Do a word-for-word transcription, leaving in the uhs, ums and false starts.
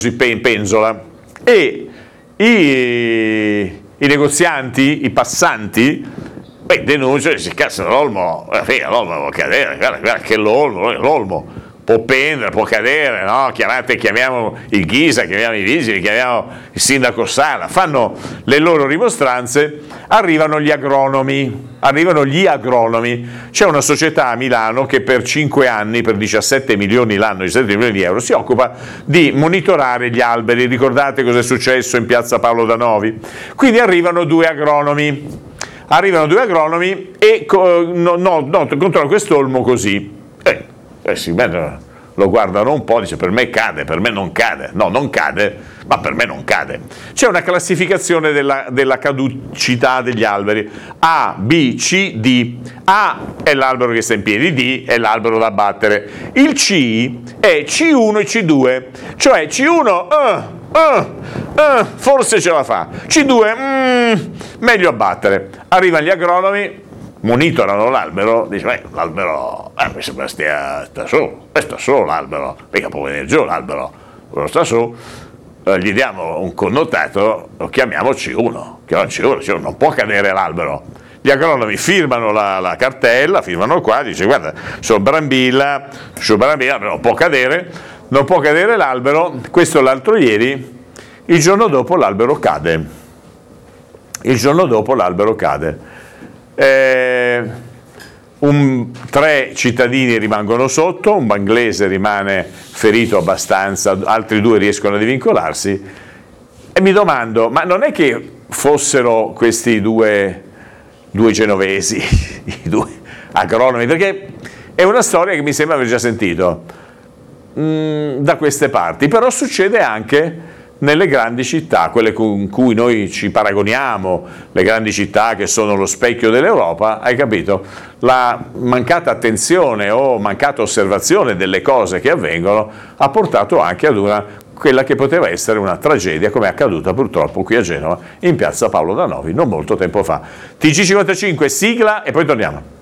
in penzola e i, i negozianti, i passanti, beh, denunciano e si cazzo l'Olmo, l'Olmo può cadere, guarda, guarda che l'Olmo, l'Olmo può pendere, può cadere, no? Chiamate, chiamiamo il Ghisa, chiamiamo i vigili, chiamiamo il sindaco Sala, fanno le loro rimostranze, arrivano gli agronomi, arrivano gli agronomi, c'è una società a Milano che per cinque anni, per diciassette milioni l'anno, diciassette milioni di euro, si occupa di monitorare gli alberi. Ricordate cosa è successo in piazza Paolo Danovi? Quindi arrivano due agronomi, arrivano due agronomi e no, no, no, controllano quest'olmo così. Eh, Eh sì, beh, lo guardano un po', dice per me cade, per me non cade, no, non cade, ma per me non cade. C'è una classificazione della, della caducità degli alberi, A, B, C, D. A è l'albero che sta in piedi, D è l'albero da abbattere. Il C è C uno e C due, cioè C uno, uh, uh, uh, forse ce la fa, C due, mm, meglio abbattere. Arrivano gli agronomi, monitorano l'albero, dice, beh, l'albero, eh, mi sembra stia, sta su, sta su l'albero, mica può venire giù l'albero, lo sta su, eh, gli diamo un connotato, lo chiamiamo C uno, chiamiamo C uno, C uno, non può cadere l'albero. Gli agronomi firmano la, la cartella, firmano qua, dice, guarda, sul Brambilla, sul Brambilla non può cadere, non può cadere l'albero, questo l'altro ieri, il giorno dopo l'albero cade, il giorno dopo l'albero cade. Eh, un, tre cittadini rimangono sotto, un banglese rimane ferito abbastanza, altri due riescono a divincolarsi e mi domando, ma non è che fossero questi due, due genovesi, i due agronomi, perché è una storia che mi sembra aver già sentito mh, da queste parti, però succede anche nelle grandi città, quelle con cui noi ci paragoniamo, le grandi città che sono lo specchio dell'Europa, hai capito? La mancata attenzione o mancata osservazione delle cose che avvengono ha portato anche ad una, quella che poteva essere una tragedia, come è accaduta purtroppo qui a Genova, in piazza Paolo Danovi, non molto tempo fa. T G cinquantacinque, sigla e poi torniamo.